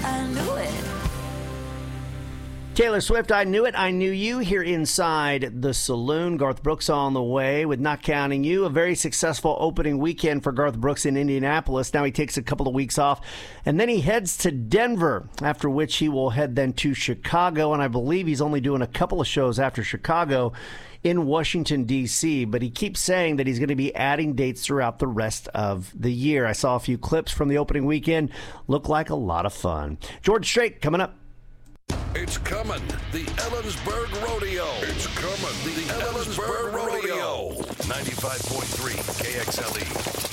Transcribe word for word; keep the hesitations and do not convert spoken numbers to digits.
I knew it. Taylor Swift, I Knew It, I Knew You, here inside the saloon. Garth Brooks on the way with Not Counting You. A very successful opening weekend for Garth Brooks in Indianapolis. Now he takes a couple of weeks off, and then he heads to Denver, after which he will head then to Chicago, and I believe he's only doing a couple of shows after Chicago in Washington, D C, but he keeps saying that he's going to be adding dates throughout the rest of the year. I saw a few clips from the opening weekend. Looked like a lot of fun. George Strait coming up. It's coming, the Ellensburg Rodeo. It's coming, the, the Ellensburg, Ellensburg Rodeo. ninety-five point three K X L E.